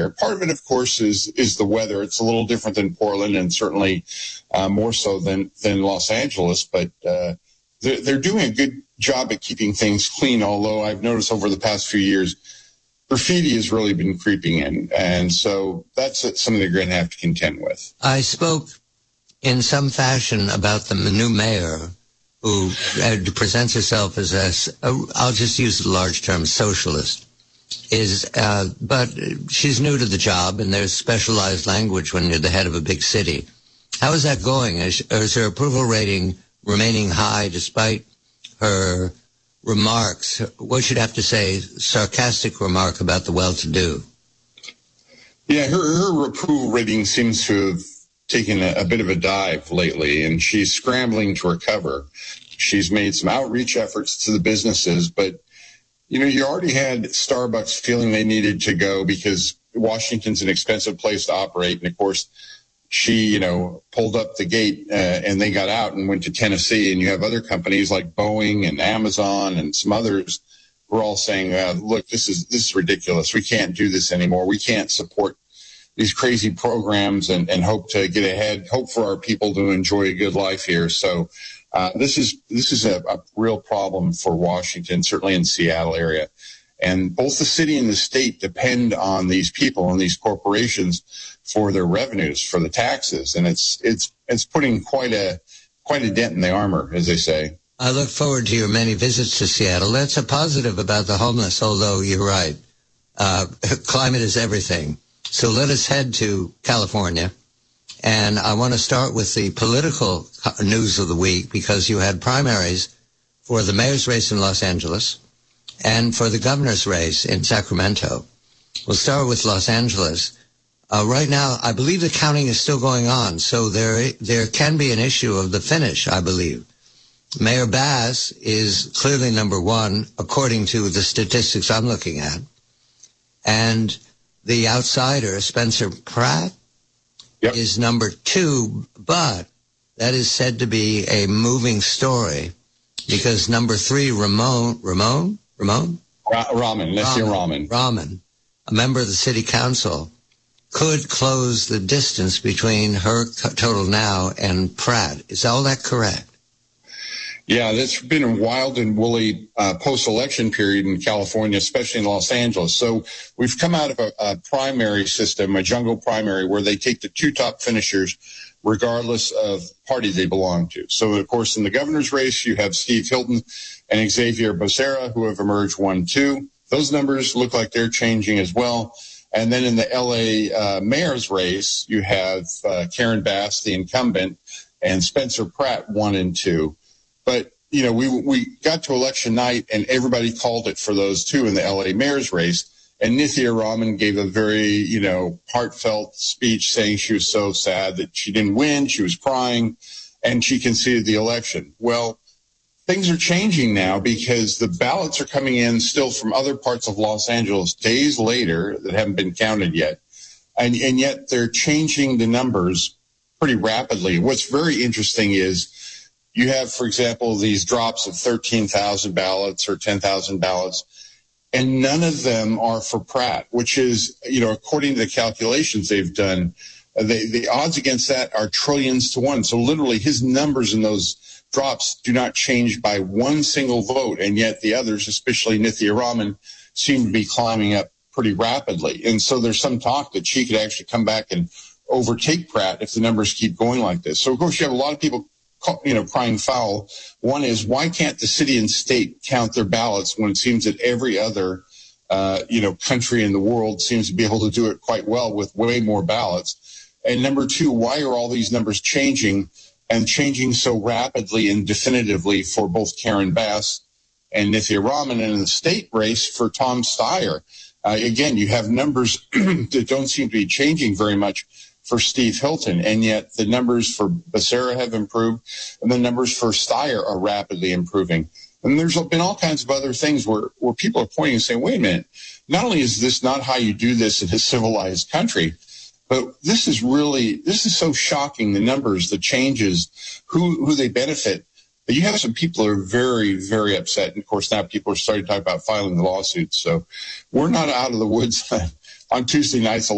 there. Part of it, of course, is the weather. It's a little different than Portland, and certainly more so than Los Angeles. But they're doing a good job at keeping things clean, although I've noticed over the past few years, graffiti has really been creeping in. And so that's something they're going to have to contend with. I spoke in some fashion about the new mayor who presents herself as I'll just use the large term, socialist. But she's new to the job, and there's specialized language when you're the head of a big city. How is that going? Is her approval rating remaining high despite her remarks, what should have to say, sarcastic remark about the well-to-do? Yeah, her approval rating seems to have taken a bit of a dive lately, and she's scrambling to recover. She's made some outreach efforts to the businesses, but, you already had Starbucks feeling they needed to go because Washington's an expensive place to operate, and, of course, she, pulled up the gate and they got out and went to Tennessee. And you have other companies like Boeing and Amazon and some others who are all saying, look, this is ridiculous. We can't do this anymore. We can't support these crazy programs and hope to get ahead, hope for our people to enjoy a good life here. So this is a real problem for Washington, certainly in the Seattle area. And both the city and the state depend on these people and these corporations for their revenues, for the taxes, and it's putting quite a dent in the armor, as they say. I look forward to your many visits to Seattle. That's a positive about the homeless, although you're right. Climate is everything. So let us head to California, and I want to start with the political news of the week because you had primaries for the mayor's race in Los Angeles and for the governor's race in Sacramento. We'll start with Los Angeles. Right now, I believe the counting is still going on, so there can be an issue of the finish, I believe. Mayor Bass is clearly number one, according to the statistics I'm looking at. And the outsider, Spencer Pratt, is number two, but that is said to be a moving story because number three, Raman, a member of the city council, could close the distance between her total now and Pratt. Is all that correct? Yeah, that's been a wild and woolly post-election period in California, especially in Los Angeles. So we've come out of a primary system, a jungle primary, where they take the two top finishers regardless of party they belong to. So, of course, in the governor's race, you have Steve Hilton and Xavier Becerra, who have emerged 1-2. Those numbers look like they're changing as well. And then in the L.A. mayor's race, you have Karen Bass, the incumbent, and Spencer Pratt, 1 and 2. But, we got to election night, and everybody called it for those two in the L.A. mayor's race. And Nithya Raman gave a very, heartfelt speech saying she was so sad that she didn't win. She was crying, and she conceded the election. Well, things are changing now because the ballots are coming in still from other parts of Los Angeles days later that haven't been counted yet. And yet they're changing the numbers pretty rapidly. What's very interesting is you have, for example, these drops of 13,000 ballots or 10,000 ballots, and none of them are for Pratt, which is, according to the calculations they've done, the odds against that are trillions to one. So literally his numbers in those drops do not change by one single vote, and yet the others, especially Nithya Raman, seem to be climbing up pretty rapidly. And so there's some talk that she could actually come back and overtake Pratt if the numbers keep going like this. So, of course, you have a lot of people, crying foul. One is, why can't the city and state count their ballots when it seems that every other, country in the world seems to be able to do it quite well with way more ballots? And number two, why are all these numbers changing and changing so rapidly and definitively for both Karen Bass and Nithya Raman, and in the state race for Tom Steyer? Again, you have numbers that don't seem to be changing very much for Steve Hilton, and yet the numbers for Becerra have improved, and the numbers for Steyer are rapidly improving. And there's been all kinds of other things where people are pointing and saying, wait a minute, not only is this not how you do this in a civilized country, but this is so shocking, the numbers, the changes, who they benefit. But you have some people who are very, very upset. And, of course, now people are starting to talk about filing the lawsuits. So we're not out of the woods on Tuesday nights.